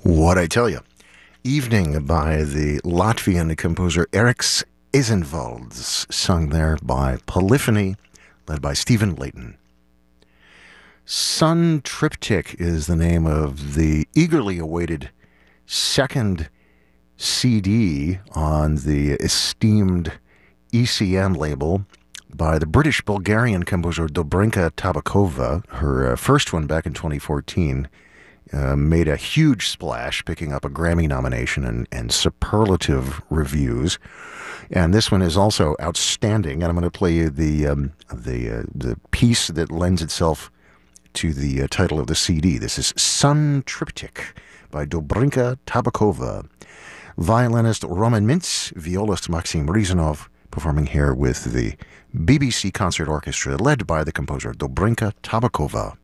What I tell you. Evening by the Latvian composer Eriks Eizenvalds, sung there by Polyphony, led by Stephen Layton. Sun Triptych is the name of the eagerly awaited second CD on the esteemed ECM label by the British-Bulgarian composer Dobrinka Tabakova. Her first one back in 2014 made a huge splash, picking up a Grammy nomination and superlative reviews. And this one is also outstanding. And I'm going to play you the piece that lends itself to the title of the CD. This is Sun Triptych by Dobrinka Tabakova. Violinist Roman Mintz, violist Maxim Rizanov, performing here with the BBC Concert Orchestra, led by the composer Dobrinka Tabakova.